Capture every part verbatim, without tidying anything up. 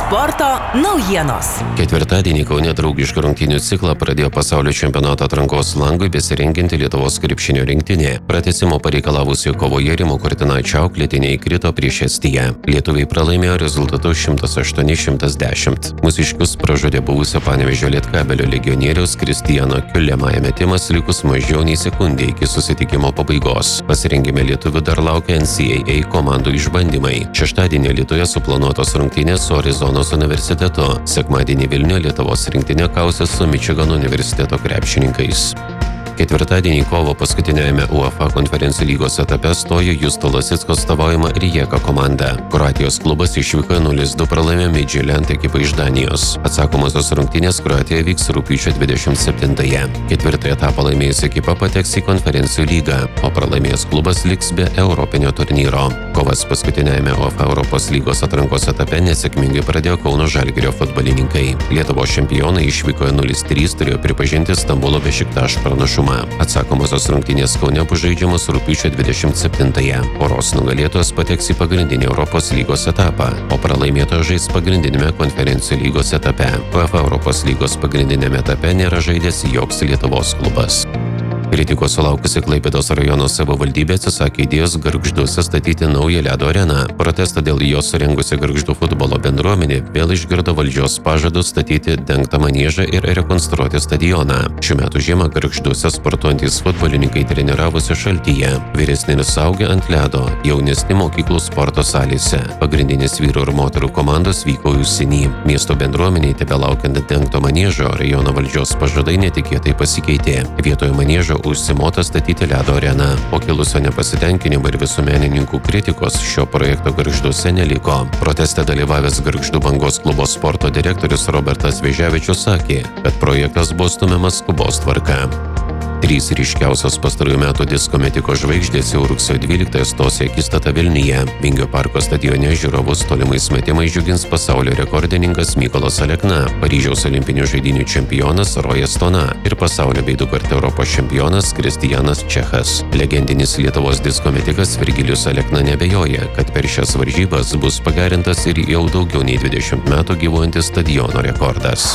Sporto naujienos. Ketvirtadienį Kaune draugiškų rungtynių ciklą pradėjo pasaulio čempionato atrankos langui besirengianti Lietuvos krepšinio rinktinė. Pratęsimo pareikalavusi kovoje Rimo Kurtinaičio auklėtiniai krito prieš Estiją. Lietuviai pralaimėjo rezultatu šimtas aštuoni šimtas dešimt. Mūsiškius pražudė buvusio Panevėžio Lietkabelio legionieriaus Kristijano Kiulemąją metimas likus mažiau nei sekundė iki susitikimo pabaigos. Pasirengime lietuvių dar laukia N C A A komandų išbandymai. Šeštadienį Lietuvoje suplanuotos rungtynės su Arizonos universitetu. Sekmadienį Vilniuje Lietuvos rinktinė kausis su Mičigano universiteto krepšininkais. Ketvirtadienį kovo paskutinėjame UEFA konferencijų lygos etape stojo Justo Lasicko atstovaujama Rijeka komanda. Kroatijos klubas išvykoje nulis du pralaimėjo Midtjylland ekipai iš Danijos. Atsakomosios rungtynės Kroatijoje vyks rugpjūčio dvidešimt septintąją. Ketvirtąją etapą laimėjusi ekipa pateks į konferencijų lygą, o pralaimėjęs klubas liks be europinio turnyro. Kovas paskutinėjame UEFA Europos lygos atrankos etape nesėkmingai pradėjo Kauno Žalgirio futbolininkai. Lietuvos čempionai išvykoje nulis trys turėjo pripažinti Stambulo Bešiktaš pranašumą. Atsakomosios rungtynės Kaune bus žaidžiamos rugpjūčio dvidešimt septintąją. Poros nugalėtojas pateks į pagrindinį Europos lygos etapą, o pralaimėtojas žais pagrindinėme konferencijų lygos etape. UEFA Europos lygos pagrindinėme etape nėra žaidęs joks Lietuvos klubas. Kritikos sulaukusi Klaipėdos rajono savivaldybė atsisakė idėjos Gargžduose statyti naują ledo areną. Protestą dėl jos surengusi Gargždų futbolo bendruomenė vėl išgirdo valdžios pažadus statyti dengtą maniežą ir rekonstruoti stadioną. Šiuo metu žiemą Gargžduose sportuojantys futbolininkai treniravosi šaltyje. Vyresni ir suaugę ant ledo, jaunesni mokyklų sporto salėse. Pagrindinės vyrų ir moterų komandos vyko į užsienį. Miesto bendruomeniai tebelaukiant dengto maniežo, rajono valdžios pažadai netikėtai pasikeitė. Vietoje maniežo užsimota statyti ledo areną. Po kilusio nepasitenkinimo ir visuomenininkų kritikos šio projekto Gargžduose neliko. Proteste dalyvavęs Gargždų Bangos klubo sporto direktorius Robertas Veževičius sakė, kad projektas buvo stumiamas skubos tvarka. Trys ryškiausios pastarųjų metų disko metiko žvaigždės jau rugsėjo dvyliktąją stos į akistatą Vilniuje. Vingio parko stadione žiūrovus tolimais metimais džiugins pasaulio rekordininkas Mykolas Alekna, Paryžiaus olimpinių žaidynių čempionas Rojas Stona ir pasaulio bei du kart Europos čempionas Kristijanas Čechas. Legendinis Lietuvos disko metikas Virgilijus Alekna neabejoja, kad per šias varžybas bus pagerintas ir jau daugiau nei dvidešimt metų gyvuojantis stadiono rekordas.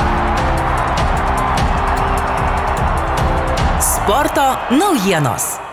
Sporto naujienos.